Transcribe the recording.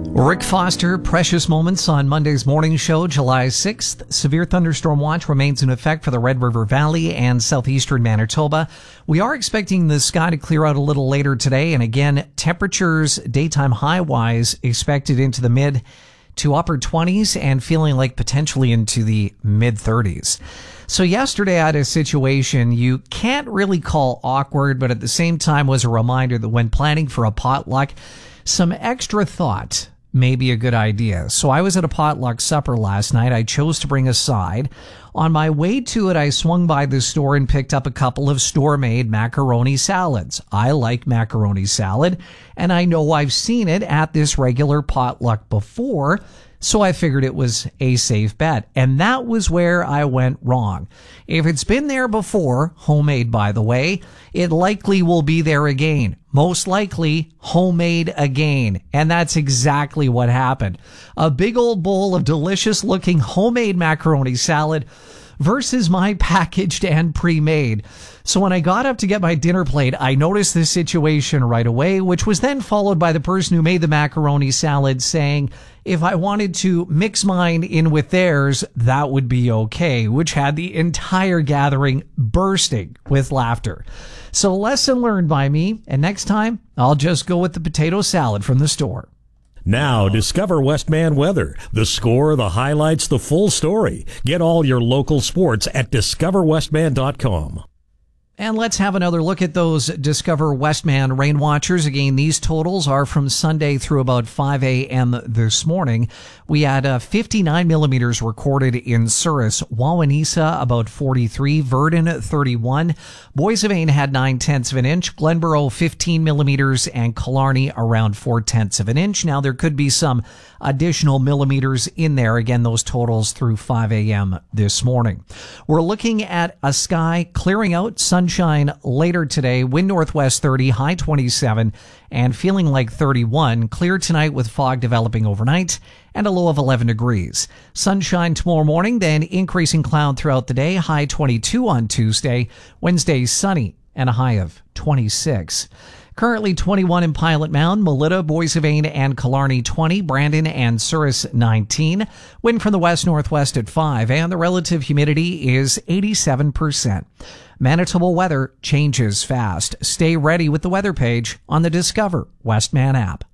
Rick Foster, Precious Moments on Monday's morning show, July 6th. Severe thunderstorm watch remains in effect for the Red River Valley and southeastern Manitoba. We are expecting the sky to clear out a little later today, and again, temperatures daytime high-wise expected into the mid to upper 20s and feeling like potentially into the mid 30s. So yesterday I had a situation you can't really call awkward, but at the same time was a reminder that when planning for a potluck, some extra thought may be a good idea. So I was at a potluck supper last night. I chose to bring a side. On my way to it, I swung by the store and picked up a couple of store-made macaroni salads. I like macaroni salad, and I know I've seen it at this regular potluck before, so I figured it was a safe bet. And that was where I went wrong. If it's been there before, homemade by the way, it likely will be there again. Most likely homemade again. And that's exactly what happened. A big old bowl of delicious looking homemade macaroni salad versus my packaged and pre-made. So when I got up to get my dinner plate, I noticed this situation right away, which was then followed by the person who made the macaroni salad saying if I wanted to mix mine in with theirs, that would be okay, which had the entire gathering bursting with laughter. So lesson learned by me, and next time I'll just go with the potato salad from the store. Now, discover Westman weather. The score, the highlights, the full story. Get all your local sports at discoverwestman.com. And let's have another look at those Discover Westman rain watchers. Again, these totals are from Sunday through about 5 a.m. this morning. We had 59 millimeters recorded in Souris, Wawanesa about 43, Verdon 31, Boissevain had 9/10 of an inch, Glenborough 15 millimeters, and Killarney around 4/10 of an inch. Now there could be some additional millimeters in there. Again, those totals through 5 a.m. this morning. We're looking at a sky clearing out, sunshine later today, wind northwest 30, high 27, and feeling like 31. Clear tonight with fog developing overnight and a low of 11 degrees. Sunshine tomorrow morning, then increasing cloud throughout the day, high 22 on Tuesday. Wednesday sunny and a high of 26. Currently 21 in Pilot Mound, Melita, Boissevain, and Killarney 20, Brandon and Souris 19. Wind from the west-northwest at 5, and the relative humidity is 87%. Manitoba weather changes fast. Stay ready with the weather page on the Discover Westman app.